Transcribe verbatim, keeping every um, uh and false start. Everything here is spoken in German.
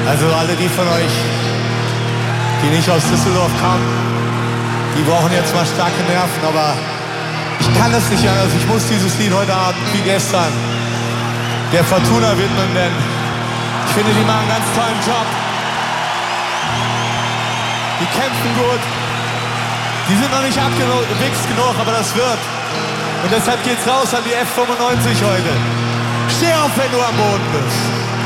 Also alle die von euch, die nicht aus Düsseldorf kamen, die brauchen jetzt mal starke Nerven, aber ich kann das nicht anders. Ich muss dieses Lied heute Abend, wie gestern, der Fortuna widmen, denn ich finde, die machen einen ganz tollen Job. Die kämpfen gut. Die sind noch nicht abgewichst genug, aber das wird. Und deshalb geht's raus an die F fünfundneunzig heute. Steh auf, wenn du am Boden bist.